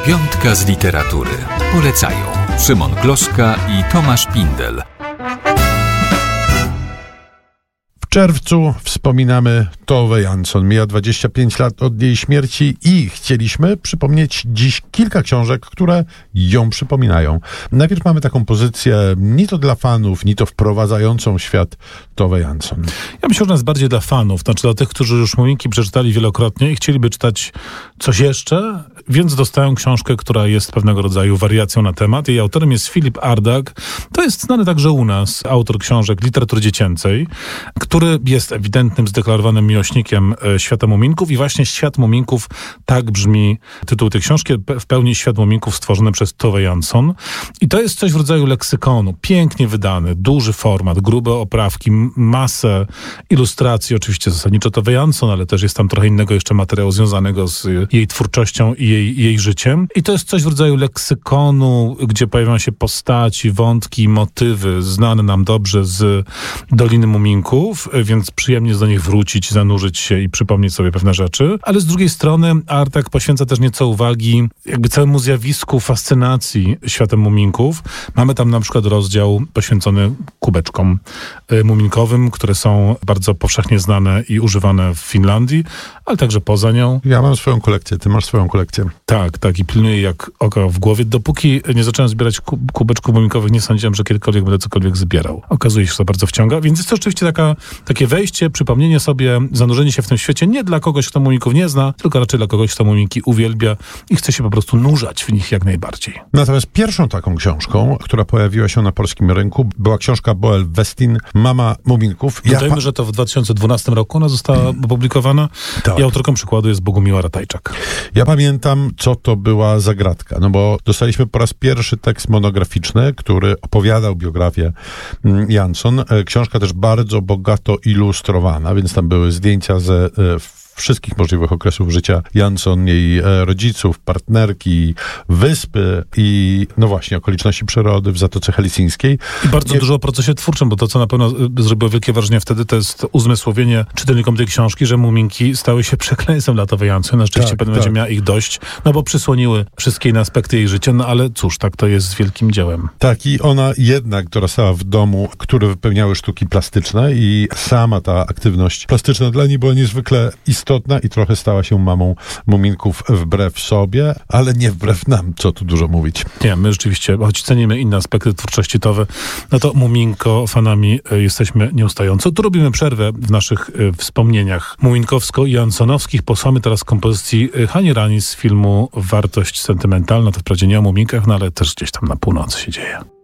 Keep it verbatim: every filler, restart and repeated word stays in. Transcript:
Piątka z literatury. Polecają Szymon Gloszka i Tomasz Pindel. W czerwcu wspominamy Tove Jansson. Mija dwadzieścia pięć lat od jej śmierci i chcieliśmy przypomnieć dziś kilka książek, które ją przypominają. Najpierw mamy taką pozycję ni to dla fanów, ni to wprowadzającą w świat Tove Jansson. Ja myślę, że ona jest bardziej dla fanów, znaczy dla tych, którzy już Muminki przeczytali wielokrotnie i chcieliby czytać coś jeszcze, więc dostają książkę, która jest pewnego rodzaju wariacją na temat. Jej autorem jest Filip Ardag. To jest znany także u nas autor książek literatury dziecięcej, który jest ewidentnym, zdeklarowanym miłośnikiem e, świata Muminków i właśnie Świat Muminków, tak brzmi tytuł tej książki, w pełni Świat Muminków stworzony przez Tove Jansson. I to jest coś w rodzaju leksykonu, pięknie wydany, duży format, grube oprawki, masę ilustracji, oczywiście zasadniczo Tove Jansson, ale też jest tam trochę innego jeszcze materiału związanego z jej twórczością i jej, jej życiem. I to jest coś w rodzaju leksykonu, gdzie pojawiają się postaci, wątki, motywy znane nam dobrze z Doliny Muminków, więc przyjemnie jest do nich wrócić, zanurzyć się i przypomnieć sobie pewne rzeczy. Ale z drugiej strony Ardag poświęca też nieco uwagi jakby całemu zjawisku fascynacji światem Muminków. Mamy tam na przykład rozdział poświęcony kubeczkom y, muminkowym, które są bardzo powszechnie znane i używane w Finlandii, ale także poza nią. Ja mam swoją kolekcję, ty masz swoją kolekcję. Tak, tak i pilnuję jak oka w głowie. Dopóki nie zacząłem zbierać ku- kubeczków muminkowych, nie sądziłem, że kiedykolwiek będę cokolwiek zbierał. Okazuje się, że to bardzo wciąga, więc jest to rzeczywiście taka, takie wejście, przypomnienie sobie, zanurzenie się w tym świecie nie dla kogoś, kto Muminków nie zna, tylko raczej dla kogoś, kto Muminki uwielbia i chce się po prostu nurzać w nich jak najbardziej. Natomiast pierwszą taką książką, która pojawiła się na polskim rynku, była książka Boel Westin, Mama Muminków. Dodajmy, ja pa... że to w dwa tysiące dwunastym roku ona została hmm. opublikowana tak. I autorką przykładu jest Bogumiła Ratajczak. Ja pamiętam, co to była zagratka, no bo dostaliśmy po raz pierwszy tekst monograficzny, który opowiadał biografię Jansson. Książka też bardzo bogato ilustrowana, więc tam były zdjęcia ze wszystkich możliwych okresów życia Jansson, jej rodziców, partnerki, wyspy i no właśnie okoliczności przyrody w Zatoce Helsińskiej. I bardzo Nie... dużo o procesie twórczym, bo to, co na pewno zrobiło wielkie wrażenie wtedy, to jest uzmysłowienie czytelnikom tej książki, że Muminki stały się przekleństwem dla Tove Jansson. Na szczęście tak, pewnie tak. będzie miała ich dość, no bo przysłoniły wszystkie inne aspekty jej życia, no ale cóż, tak to jest z wielkim dziełem. Tak, i ona jednak dorastała w domu, który wypełniały sztuki plastyczne i sama ta aktywność plastyczna dla niej była niezwykle istotna. istotna i trochę stała się mamą Muminków wbrew sobie, ale nie wbrew nam, co tu dużo mówić. Nie, my rzeczywiście, choć cenimy inne aspekty twórczości Tove, no to Muminko fanami jesteśmy nieustająco. Tu robimy przerwę w naszych y, wspomnieniach muminkowsko-jansonowskich. Posłamy teraz kompozycji Hani Rani z filmu Wartość sentymentalna. To wprawdzie nie o Muminkach, no ale też gdzieś tam na północy się dzieje.